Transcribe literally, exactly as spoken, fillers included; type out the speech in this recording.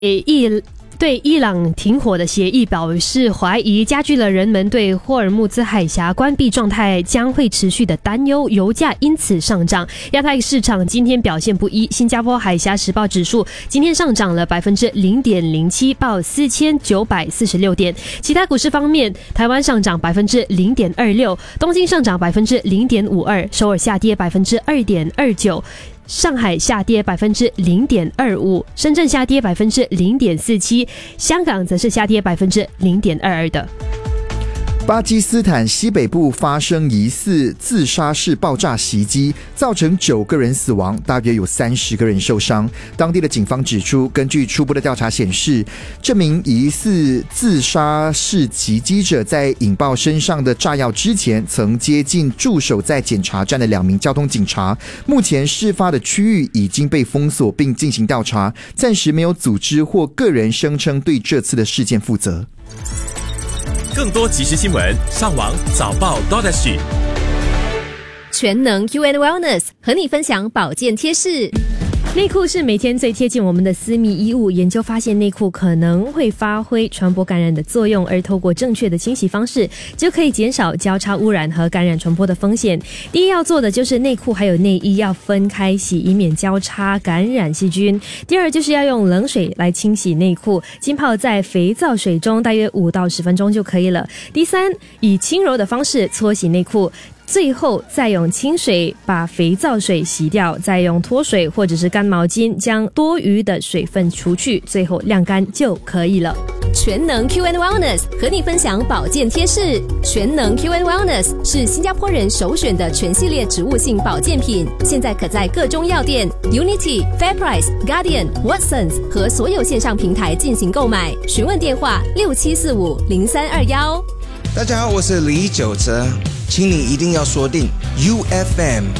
伊对伊朗停火的协议表示怀疑，加剧了人们对霍尔木兹海峡关闭状态将会持续的担忧，油价因此上涨。亚太市场今天表现不一，新加坡海峡时报指数今天上涨了百分之零点零七，报四千九百四十六点。其他股市方面，台湾上涨百分之零点二六，东京上涨百分之零点五二，首尔下跌百分之二点二九。上海下跌百分之零点二五，深圳下跌百分之零点四七，香港则是下跌百分之零点二二的。 巴基斯坦西北部发生疑似自杀式爆炸袭击，造成九个人死亡，大约有三十个人受伤。当地的警方指出，根据初步的调查显示，这名疑似自杀式袭击者在引爆身上的炸药之前，曾接近驻守在检查站的两名交通警察。目前事发的区域已经被封锁并进行调查，暂时没有组织或个人声称对这次的事件负责。 更多即时新闻，上网早报 .sg。 全能 Q and Wellness 和你分享保健贴士。 内裤是每天最贴近我们的私密衣物，研究发现内裤可能会发挥传播感染的作用，而透过正确的清洗方式就可以减少交叉污染和感染传播的风险。第一要做的就是内裤还有内衣要分开洗，以免交叉感染细菌。第二就是要用冷水来清洗内裤，浸泡在肥皂水中大约五到十分钟就可以了。第三，以轻柔的方式搓洗内裤，最后再用清水把肥皂水洗掉，再用脱水或者是干毛巾将多余的水分除去，最后晾干就可以了。 全能 Q and Wellness 和你分享保健贴士。全能 Q and Wellness 是新加坡人首选的全系列植物性保健品，现在可在各中药店、Unity、FairPrice、Guardian、Watsons 和所有线上平台进行购买。询问电话六七四五零三二一。 大家好，我是李玖哲，请你一定要锁定 U F M